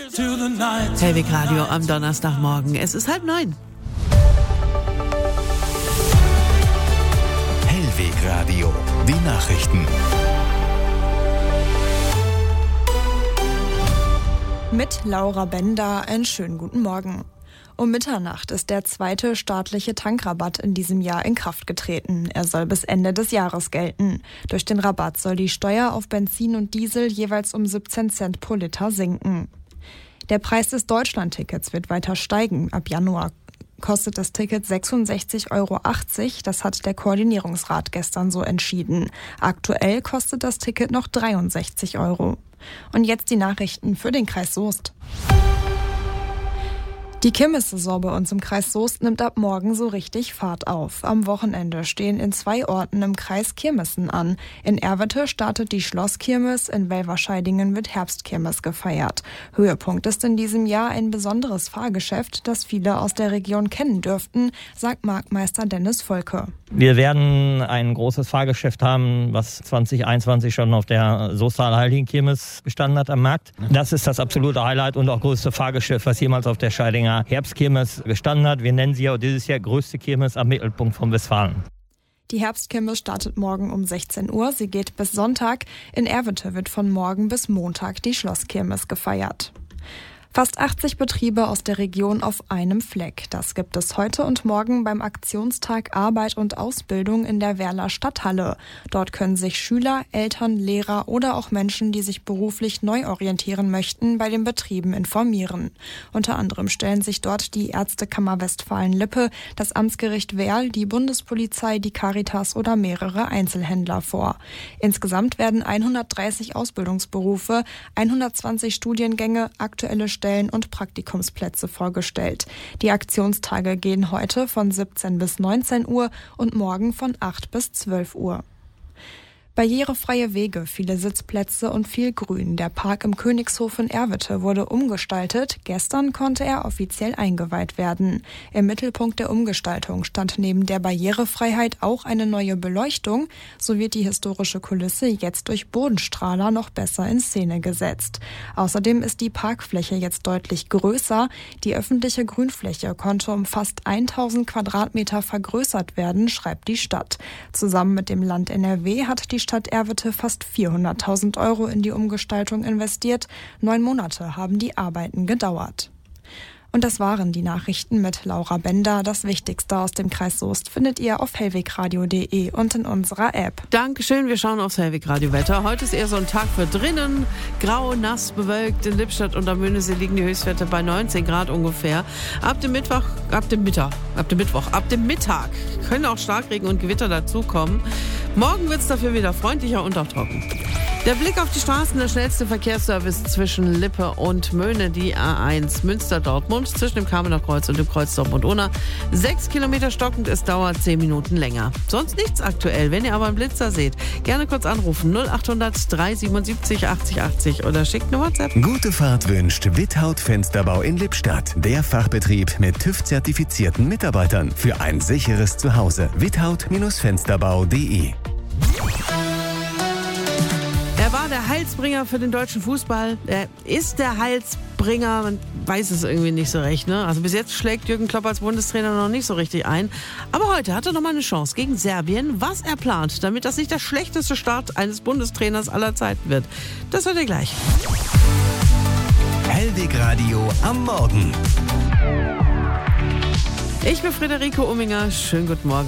Hellweg Radio am Donnerstagmorgen. Es ist 8:30. Hellweg Radio, die Nachrichten. Mit Laura Bender einen schönen guten Morgen. Um Mitternacht ist der zweite staatliche Tankrabatt in diesem Jahr in Kraft getreten. Er soll bis Ende des Jahres gelten. Durch den Rabatt soll die Steuer auf Benzin und Diesel jeweils um 17 Cent pro Liter sinken. Der Preis des Deutschlandtickets wird weiter steigen. Ab Januar kostet das Ticket 66,80 Euro. Das hat der Koordinierungsrat gestern so entschieden. Aktuell kostet das Ticket noch 63 Euro. Und jetzt die Nachrichten für den Kreis Soest. Die Kirmessaison bei uns im Kreis Soest nimmt ab morgen so richtig Fahrt auf. Am Wochenende stehen in 2 Orten im Kreis Kirmessen an. In Erwete startet die Schlosskirmes, in Welverscheidingen wird Herbstkirmes gefeiert. Höhepunkt ist in diesem Jahr ein besonderes Fahrgeschäft, das viele aus der Region kennen dürften, sagt Marktmeister Dennis Volke. Wir werden ein großes Fahrgeschäft haben, was 2021 schon auf der Soestaler Heiligenkirmes gestanden hat am Markt. Das ist das absolute Highlight und auch größte Fahrgeschäft, was jemals auf der Scheidinger Herbstkirmes gestanden hat. Wir nennen sie auch dieses Jahr größte Kirmes am Mittelpunkt von Westfalen. Die Herbstkirmes startet morgen um 16 Uhr. Sie geht bis Sonntag. In Erwete wird von morgen bis Montag die Schlosskirmes gefeiert. Fast 80 Betriebe aus der Region auf einem Fleck. Das gibt es heute und morgen beim Aktionstag Arbeit und Ausbildung in der Werler Stadthalle. Dort können sich Schüler, Eltern, Lehrer oder auch Menschen, die sich beruflich neu orientieren möchten, bei den Betrieben informieren. Unter anderem stellen sich dort die Ärztekammer Westfalen-Lippe, das Amtsgericht Werl, die Bundespolizei, die Caritas oder mehrere Einzelhändler vor. Insgesamt werden 130 Ausbildungsberufe, 120 Studiengänge, aktuelle Stellen und Praktikumsplätze vorgestellt. Die Aktionstage gehen heute von 17 bis 19 Uhr und morgen von 8 bis 12 Uhr. Barrierefreie Wege, viele Sitzplätze und viel Grün. Der Park im Königshof in Erwete wurde umgestaltet. Gestern konnte er offiziell eingeweiht werden. Im Mittelpunkt der Umgestaltung stand neben der Barrierefreiheit auch eine neue Beleuchtung. So wird die historische Kulisse jetzt durch Bodenstrahler noch besser in Szene gesetzt. Außerdem ist die Parkfläche jetzt deutlich größer. Die öffentliche Grünfläche konnte um fast 1000 Quadratmeter vergrößert werden, schreibt die Stadt. Zusammen mit dem Land NRW hat die Stadt Erwete fast 400.000 Euro in die Umgestaltung investiert. 9 Monate haben die Arbeiten gedauert. Und das waren die Nachrichten mit Laura Bender. Das Wichtigste aus dem Kreis Soest findet ihr auf hellwegradio.de und in unserer App. Dankeschön, wir schauen aufs Hellweg Radio Wetter. Heute ist eher so ein Tag für drinnen. Grau, nass, bewölkt. In Lippstadt und am Möhnesee liegen die Höchstwerte bei 19 Grad ungefähr. Ab dem Mittag können auch Starkregen und Gewitter dazukommen. Morgen wird es dafür wieder freundlicher und auch trocken. Der Blick auf die Straßen, der schnellste Verkehrsservice zwischen Lippe und Möhne, die A1 Münster-Dortmund, zwischen dem Kamener Kreuz und dem Kreuz Dortmund-Unna. 6 Kilometer stockend, es dauert 10 Minuten länger. Sonst nichts aktuell. Wenn ihr aber einen Blitzer seht, gerne kurz anrufen 0800 377 80 80 oder schickt eine WhatsApp. Gute Fahrt wünscht Withaut Fensterbau in Lippstadt. Der Fachbetrieb mit TÜV-zertifizierten Mitarbeitern für ein sicheres Zuhause. Withaut-fensterbau.de. Er war der Heilsbringer für den deutschen Fußball. Er ist der Heilsbringer, man weiß es irgendwie nicht so recht. Ne? Also bis jetzt schlägt Jürgen Klopp als Bundestrainer noch nicht so richtig ein. Aber heute hat er nochmal eine Chance gegen Serbien. Was er plant, damit das nicht der schlechteste Start eines Bundestrainers aller Zeiten wird, das hört ihr gleich. Hellweg Radio am Morgen. Ich bin Friederike Umminger. Schönen guten Morgen.